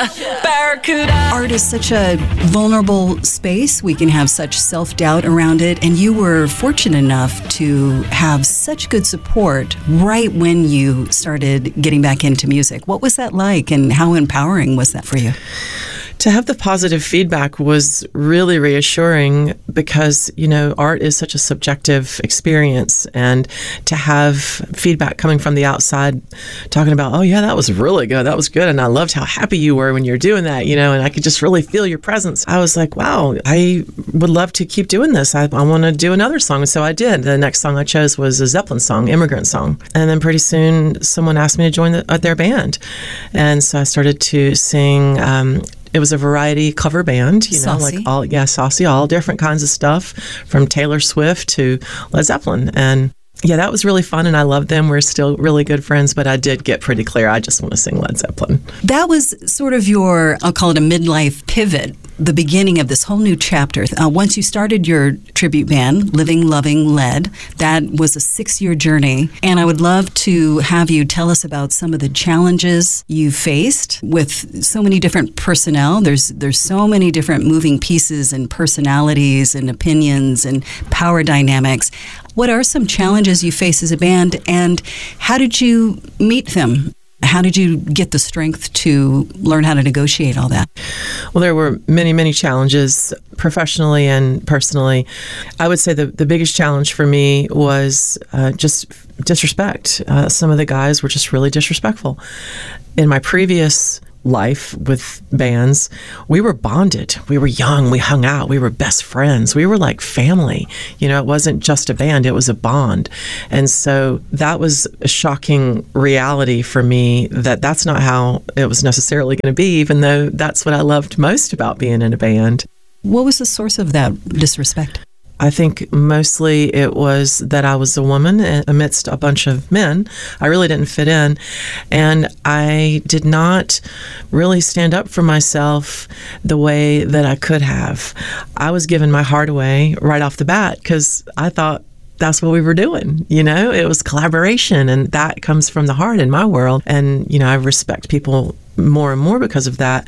Barracuda. Art is such a vulnerable space. We can have such self-doubt around it. And you were fortunate enough to have such good support right when you started getting back into music. What was that like, and how empowering was that for you? To have the positive feedback was really reassuring because, art is such a subjective experience. And to have feedback coming from the outside talking about, oh, yeah, that was really good. That was good. And I loved how happy you were when you're doing that, and I could just really feel your presence. I was like, wow, I would love to keep doing this. I want to do another song. And so I did. The next song I chose was a Zeppelin song, Immigrant Song. And then pretty soon someone asked me to join their band. And so I started to sing. It was a variety cover band, Saucy. Saucy, all different kinds of stuff from Taylor Swift to Led Zeppelin. And yeah, that was really fun, and I loved them. We're still really good friends, but I did get pretty clear. I just want to sing Led Zeppelin. That was sort of your, I'll call it a midlife pivot, the beginning of this whole new chapter. Once you started your tribute band, Living, Loving, Led, that was a 6-year journey. And I would love to have you tell us about some of the challenges you faced with so many different personnel. There's so many different moving pieces and personalities and opinions and power dynamics. What are some challenges you face as a band, and how did you meet them? How did you get the strength to learn how to negotiate all that? Well, there were many, many challenges professionally and personally. I would say the biggest challenge for me was just disrespect. Some of the guys were just really disrespectful. In my previous life with bands, we were bonded. We were young. We hung out. We were best friends. We were like family. It wasn't just a band. It was a bond. And so that was a shocking reality for me that's not how it was necessarily going to be, even though that's what I loved most about being in a band. What was the source of that disrespect? I think mostly it was that I was a woman amidst a bunch of men. I really didn't fit in, and I did not really stand up for myself the way that I could have. I was giving my heart away right off the bat because I thought that's what we were doing. It was collaboration, and that comes from the heart in my world. And, I respect people more and more because of that.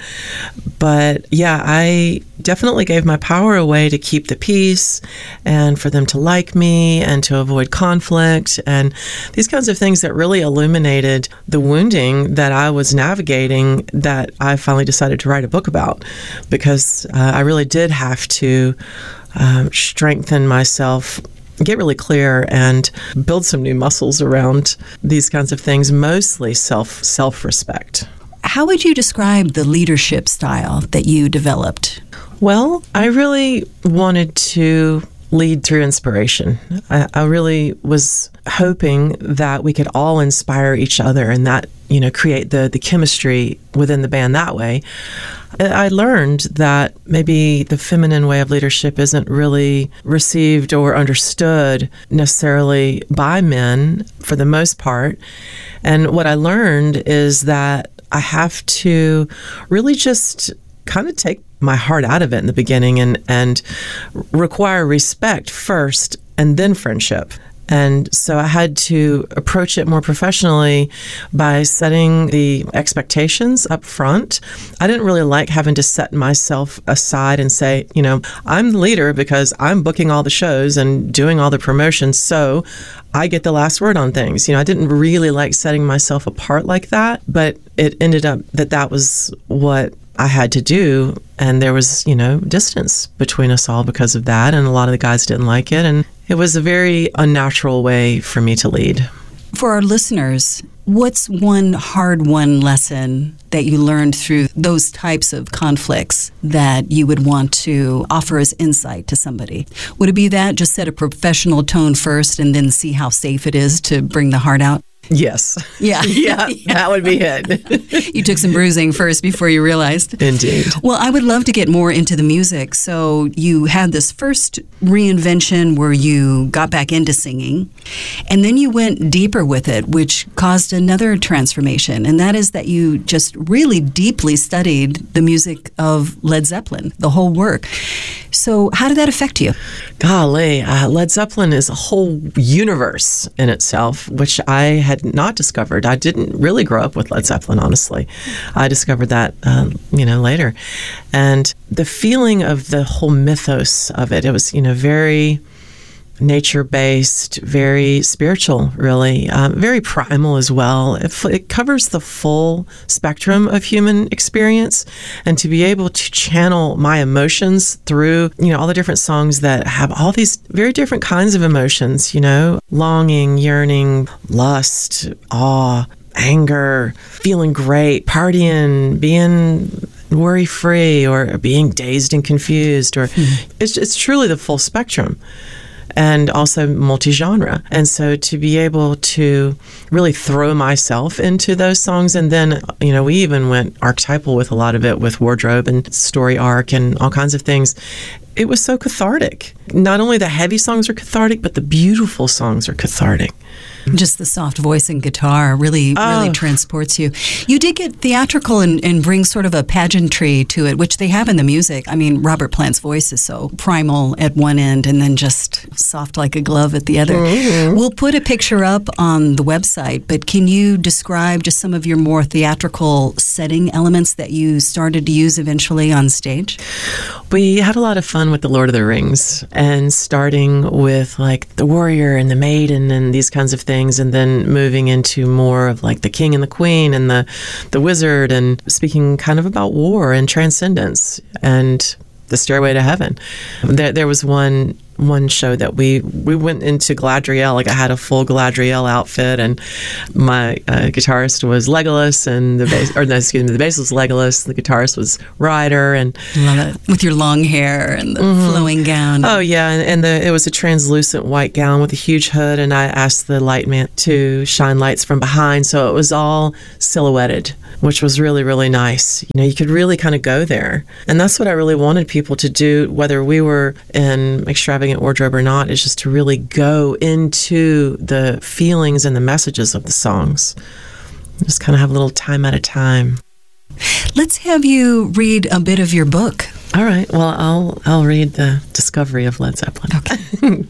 But yeah, I definitely gave my power away to keep the peace and for them to like me and to avoid conflict and these kinds of things that really illuminated the wounding that I was navigating, that I finally decided to write a book about, because I really did have to strengthen myself, get really clear, and build some new muscles around these kinds of things, mostly self-respect. How would you describe the leadership style that you developed? Well, I really wanted to lead through inspiration. I really was hoping that we could all inspire each other and that, create the chemistry within the band that way. I learned that maybe the feminine way of leadership isn't really received or understood necessarily by men for the most part. And what I learned is that I have to really just kind of take my heart out of it in the beginning and require respect first and then friendship. And so I had to approach it more professionally by setting the expectations up front. I didn't really like having to set myself aside and say, I'm the leader because I'm booking all the shows and doing all the promotions, so I get the last word on things. I didn't really like setting myself apart like that, but it ended up that was what I had to do. And there was, distance between us all because of that. And a lot of the guys didn't like it. And it was a very unnatural way for me to lead. For our listeners, what's one hard-won lesson that you learned through those types of conflicts that you would want to offer as insight to somebody? Would it be that, just set a professional tone first and then see how safe it is to bring the heart out? Yes. Yeah. Yeah, that would be it. You took some bruising first before you realized. Indeed. Well, I would love to get more into the music. So you had this first reinvention where you got back into singing, and then you went deeper with it, which caused another transformation. And that is that you just really deeply studied the music of Led Zeppelin, the whole work. So how did that affect you? Golly, Led Zeppelin is a whole universe in itself, which I had not discovered. I didn't really grow up with Led Zeppelin, honestly. I discovered that, later. And the feeling of the whole mythos of it, it was, very nature-based, very spiritual, really, very primal as well. It covers the full spectrum of human experience, and to be able to channel my emotions through, all the different songs that have all these very different kinds of emotions, longing, yearning, lust, awe, anger, feeling great, partying, being worry-free, or being dazed and confused, or it's truly the full spectrum. And also multi-genre. And so to be able to really throw myself into those songs, and then, we even went archetypal with a lot of it, with wardrobe and story arc and all kinds of things. It was so cathartic. Not only the heavy songs are cathartic, but the beautiful songs are cathartic. Just the soft voice and guitar really transports you. You did get theatrical and bring sort of a pageantry to it, which they have in the music. I mean, Robert Plant's voice is so primal at one end and then just soft like a glove at the other. Mm-hmm. We'll put a picture up on the website, but can you describe just some of your more theatrical setting elements that you started to use eventually on stage? We had a lot of fun with the Lord of the Rings, and starting with like the warrior and the maiden and these kinds of things, and then moving into more of like the king and the queen and the wizard, and speaking kind of about war and transcendence and the Stairway to Heaven. There was one show that we went into Galadriel. Like, I had a full Galadriel outfit, and my guitarist was Legolas, and the bass was Legolas. The guitarist was Ryder, and love it, with your long hair and the flowing gown. Oh yeah, and it was a translucent white gown with a huge hood, and I asked the light man to shine lights from behind, so it was all silhouetted, which was really, really nice. You could really kind of go there, and that's what I really wanted people to do, whether we were in extravagant wardrobe or not, is just to really go into the feelings and the messages of the songs. Just kind of have a little time at a time. Let's have you read a bit of your book. All right. Well, I'll read the discovery of Led Zeppelin. Okay.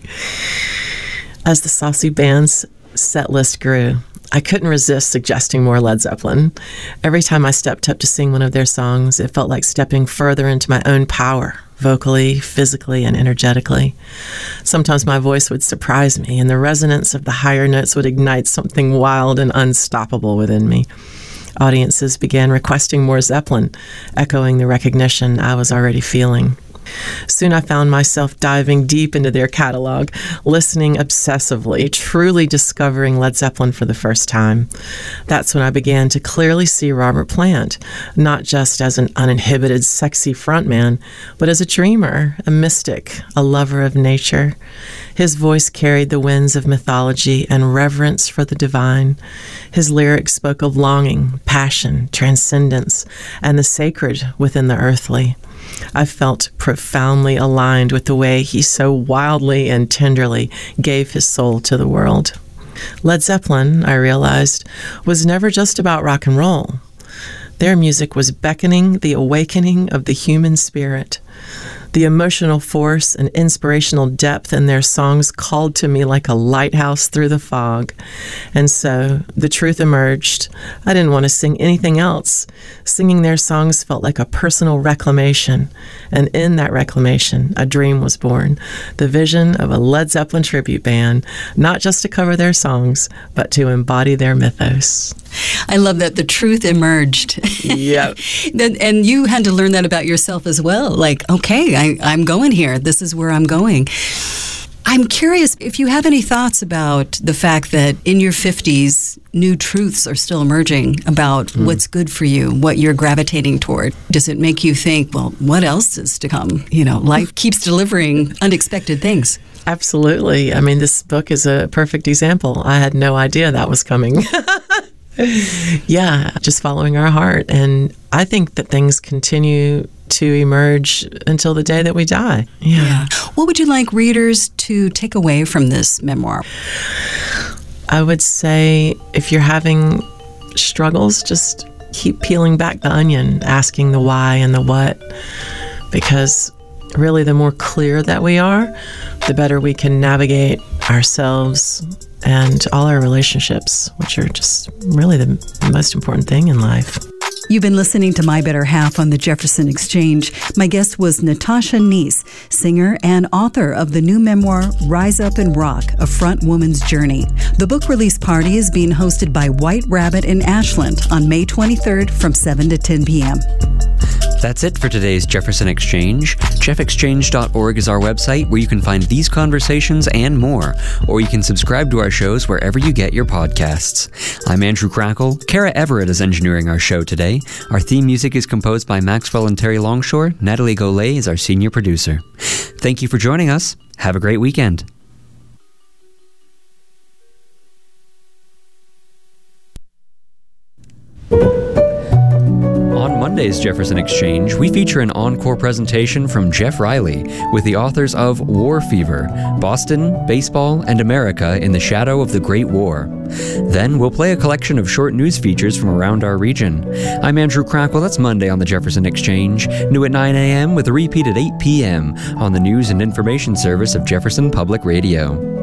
As the Saucy Band's set list grew, I couldn't resist suggesting more Led Zeppelin. Every time I stepped up to sing one of their songs, it felt like stepping further into my own power, vocally, physically, and energetically. Sometimes my voice would surprise me, and the resonance of the higher notes would ignite something wild and unstoppable within me. Audiences began requesting more Zeppelin, echoing the recognition I was already feeling. Soon I found myself diving deep into their catalog, listening obsessively, truly discovering Led Zeppelin for the first time. That's when I began to clearly see Robert Plant, not just as an uninhibited, sexy frontman, but as a dreamer, a mystic, a lover of nature. His voice carried the winds of mythology and reverence for the divine. His lyrics spoke of longing, passion, transcendence, and the sacred within the earthly. I felt profoundly aligned with the way he so wildly and tenderly gave his soul to the world. Led Zeppelin, I realized, was never just about rock and roll. Their music was beckoning the awakening of the human spirit. The emotional force and inspirational depth in their songs called to me like a lighthouse through the fog. And so the truth emerged. I didn't want to sing anything else. Singing their songs felt like a personal reclamation. And in that reclamation, a dream was born. The vision of a Led Zeppelin tribute band, not just to cover their songs, but to embody their mythos. I love that the truth emerged. Yeah. And you had to learn that about yourself as well. Like, okay, I'm going here. This is where I'm going. I'm curious if you have any thoughts about the fact that in your 50s, new truths are still emerging about what's good for you, what you're gravitating toward. Does it make you think, well, what else is to come? Life keeps delivering unexpected things. Absolutely. I mean, this book is a perfect example. I had no idea that was coming. Yeah, just following our heart. And I think that things continue to emerge until the day that we die. Yeah. What would you like readers to take away from this memoir? I would say if you're having struggles, just keep peeling back the onion, asking the why and the what, because really the more clear that we are, the better we can navigate ourselves and all our relationships, which are just really the most important thing in life. You've been listening to My Better Half on the Jefferson Exchange. My guest was Natasha Neese, singer and author of the new memoir, Rise Up and Rock, A Front Woman's Journey. The book release party is being hosted by White Rabbit in Ashland on May 23rd from 7 to 10 p.m. That's it for today's Jefferson Exchange. jeffexchange.org is our website where you can find these conversations and more, or you can subscribe to our shows wherever you get your podcasts. I'm Andrew Crackle. Kara Everett is engineering our show today. Our theme music is composed by Maxwell and Terry Longshore. Natalie Golay is our senior producer. Thank you for joining us. Have a great weekend. On Monday's Jefferson Exchange, we feature an encore presentation from Jeff Riley with the authors of War Fever, Boston, Baseball, and America in the Shadow of the Great War. Then we'll play a collection of short news features from around our region. I'm Andrew Crackle. That's Monday on the Jefferson Exchange, new at 9 a.m. with a repeat at 8 p.m. on the News and Information Service of Jefferson Public Radio.